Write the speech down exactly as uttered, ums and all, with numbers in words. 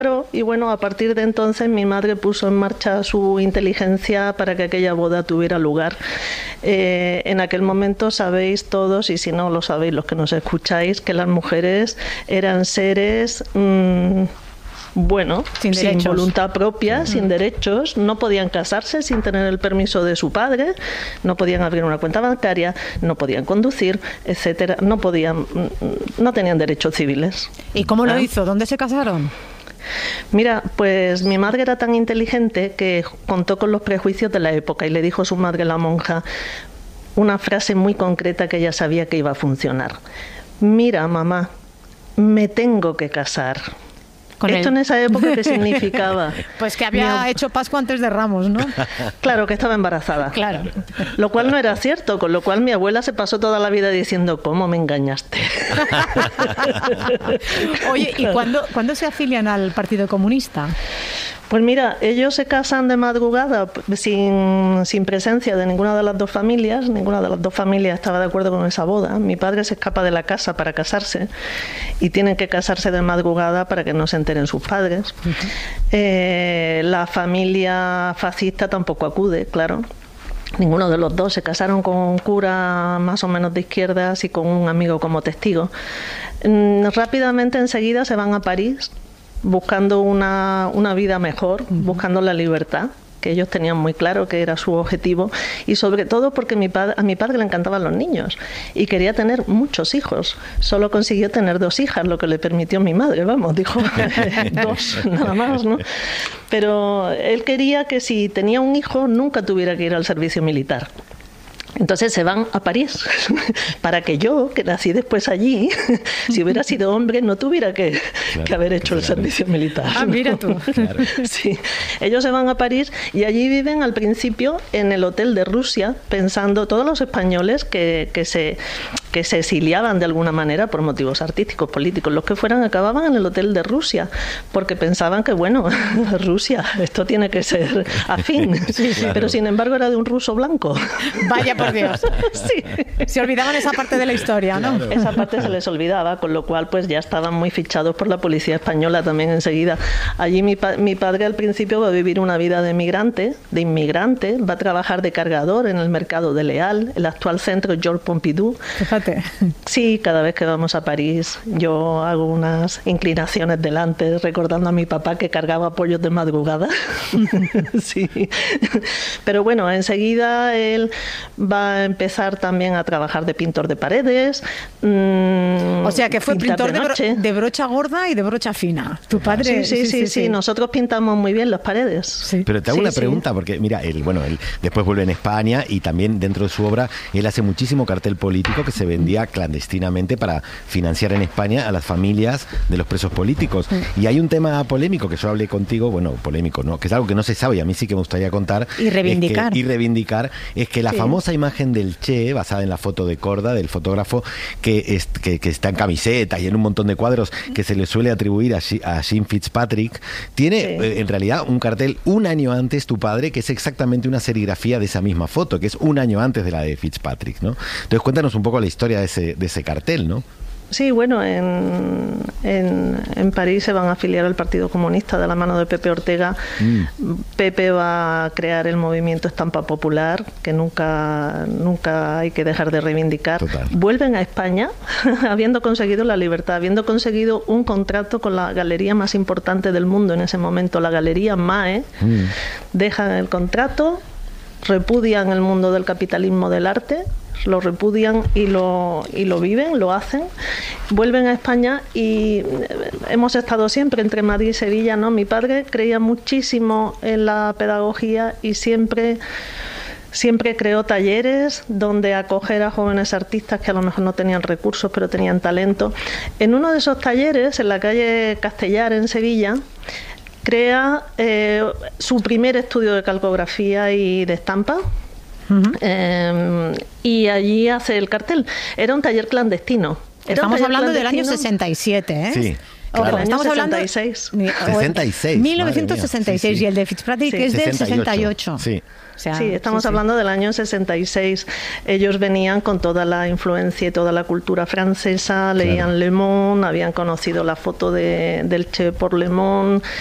Y bueno, a partir de entonces mi madre puso en marcha su inteligencia para que aquella boda tuviera lugar. Eh, en aquel momento sabéis todos, y si no lo sabéis los que nos escucháis, que las mujeres eran seres... Mmm, Bueno, sin, sin voluntad propia, uh-huh. sin derechos, no podían casarse sin tener el permiso de su padre, no podían abrir una cuenta bancaria, no podían conducir, etcétera, no podían, no tenían derechos civiles. ¿Y cómo lo ¿Ah? hizo? ¿Dónde se casaron? Mira, pues mi madre era tan inteligente que contó con los prejuicios de la época y le dijo a su madre, la monja, una frase muy concreta que ella sabía que iba a funcionar. Mira, mamá, me tengo que casar. Esto en esa época, ¿qué significaba? Pues que había Mi... hecho Pascua antes de Ramos, ¿no? Claro, que estaba embarazada. Claro. Lo cual no era cierto, con lo cual mi abuela se pasó toda la vida diciendo, ¿cómo me engañaste? Oye, ¿y cuándo, cuándo se afilian al Partido Comunista? Pues mira, ellos se casan de madrugada sin, sin presencia de ninguna de las dos familias. Ninguna de las dos familias estaba de acuerdo con esa boda. Mi padre se escapa de la casa para casarse y tienen que casarse de madrugada para que no se enteren sus padres. Uh-huh. Eh, la familia fascista tampoco acude, claro. Ninguno de los dos. Se casaron con un cura más o menos de izquierdas y con un amigo como testigo. Rápidamente, enseguida, se van a París buscando una, una vida mejor, uh-huh. buscando la libertad, que ellos tenían muy claro que era su objetivo, y sobre todo porque mi padre, a mi padre le encantaban los niños y quería tener muchos hijos. Solo consiguió tener dos hijas, lo que le permitió mi madre, vamos, dijo dos, nada más, ¿no? Pero él quería que si tenía un hijo nunca tuviera que ir al servicio militar. Entonces se van a París para que yo, que nací después allí, si hubiera sido hombre, no tuviera que, claro, que haber hecho claro. el servicio militar. Ah, mira tú. Claro. Sí. Ellos se van a París y allí viven al principio en el hotel de Rusia, pensando todos los españoles que, que, se, que se exiliaban de alguna manera por motivos artísticos, políticos, los que fueran, acababan en el hotel de Rusia, porque pensaban que, bueno, Rusia, esto tiene que ser afín. Sí, claro. Pero sin embargo era de un ruso blanco. Vaya por Dios. Sí. Se olvidaban esa parte de la historia, ¿no? Claro. Esa parte se les olvidaba, con lo cual pues ya estaban muy fichados por la policía española también enseguida. Allí mi, pa- mi padre al principio va a vivir una vida de migrante, de inmigrante, va a trabajar de cargador en el mercado de Leal, el actual centro Georges Pompidou. Fíjate. Sí, cada vez que vamos a París yo hago unas inclinaciones delante recordando a mi papá que cargaba pollos de madrugada. Sí. Pero bueno, enseguida él va a empezar también a trabajar de pintor de paredes. Mmm, o sea que fue pintor de, de, bro- de brocha gorda y de brocha fina. Tu padre. Sí, sí, sí, sí, sí, sí. Nosotros pintamos muy bien las paredes. Sí. Pero te hago sí, una pregunta, sí. porque mira, él, bueno, él después vuelve en España y también dentro de su obra él hace muchísimo cartel político que se vendía clandestinamente para financiar en España a las familias de los presos políticos. Sí. Y hay un tema polémico que yo hablé contigo, bueno, polémico, ¿no? Que es algo que no se sabe y a mí sí que me gustaría contar. Y reivindicar. Es que, y reivindicar es que la sí. famosa imagen del Che, basada en la foto de Korda, del fotógrafo, que, es, que, que está en camiseta y en un montón de cuadros que se le suele atribuir a, a Jim Fitzpatrick, tiene sí. eh, en realidad un cartel un año antes, tu padre, que es exactamente una serigrafía de esa misma foto, que es un año antes de la de Fitzpatrick, ¿no? Entonces cuéntanos un poco la historia de ese, de ese cartel, ¿no? Sí, bueno, en, en, en París se van a afiliar al Partido Comunista de la mano de Pepe Ortega. Mm. Pepe va a crear el movimiento Estampa Popular, que nunca, nunca hay que dejar de reivindicar. Total. Vuelven a España, habiendo conseguido la libertad, habiendo conseguido un contrato con la galería más importante del mundo en ese momento, la Galería Mae. Mm. Dejan el contrato, repudian el mundo del capitalismo del arte, lo repudian y lo, y lo viven, lo hacen, vuelven a España y hemos estado siempre entre Madrid y Sevilla, ¿no? Mi padre creía muchísimo en la pedagogía y siempre... Siempre creó talleres donde acoger a jóvenes artistas que a lo mejor no tenían recursos pero tenían talento. En uno de esos talleres, en la calle Castellar, en Sevilla, crea eh, su primer estudio de calcografía y de estampa. Uh-huh. Eh, y allí hace el cartel. Era un taller clandestino. Era Estamos taller hablando clandestino. del año sesenta y siete, ¿eh? Sí. Ojo, Del año estamos hablando sesenta y seis. sesenta y seis, mil novecientos sesenta y seis, madre mía. y el de Fitzpatrick Sí. es del sesenta y ocho. sesenta y ocho. Sí. O sea, Sí, estamos sí, sí. hablando del año sesenta y seis. Ellos venían con toda la influencia y toda la cultura francesa, leían Claro. Le Monde, habían conocido la foto de, del Che por Le Monde,